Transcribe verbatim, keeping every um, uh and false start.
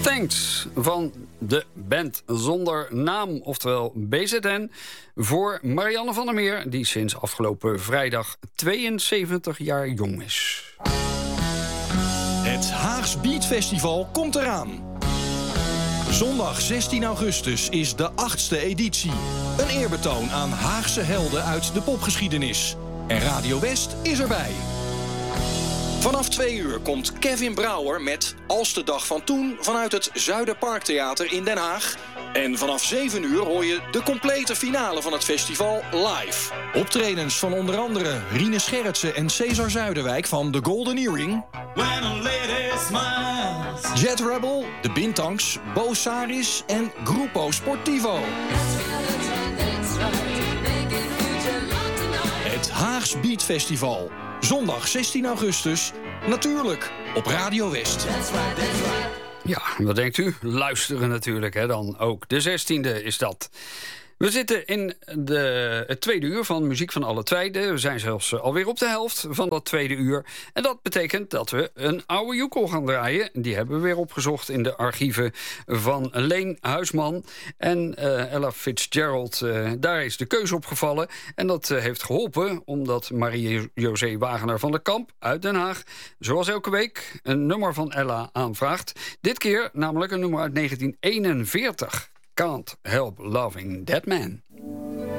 Thanks van de band zonder naam, oftewel B Z N... voor Marianne van der Meer, die sinds afgelopen vrijdag tweeënzeventig jaar jong is. Het Haags Beat Festival komt eraan. Zondag zestien augustus is de achtste editie. Een eerbetoon aan Haagse helden uit de popgeschiedenis. En Radio West is erbij. Vanaf twee uur komt Kevin Brouwer met Als de dag van toen vanuit het Zuiderparktheater in Den Haag. En vanaf zeven uur hoor je de complete finale van het festival live. Optredens van onder andere Rine Scherritsen en Cesar Zuiderwijk van The Golden Earring. Jet Rebel, de Bintangs, Bo Saris en Gruppo Sportivo. Het Haags Beat Festival. Zondag zestien augustus, natuurlijk op Radio West. Ja, wat denkt u? Luisteren natuurlijk, hè, dan ook. De zestiende is dat. We zitten in de, het tweede uur van Muziek van alle Tijden. We zijn zelfs alweer op de helft van dat tweede uur. En dat betekent dat we een oude joekel gaan draaien. Die hebben we weer opgezocht in de archieven van Leen Huisman. En uh, Ella Fitzgerald, uh, daar is de keuze op gevallen. En dat uh, heeft geholpen, omdat Marie-José Wagener van der Kamp uit Den Haag, zoals elke week, een nummer van Ella aanvraagt. Dit keer namelijk een nummer uit negentien eenenveertig. Can't Help Loving That Man.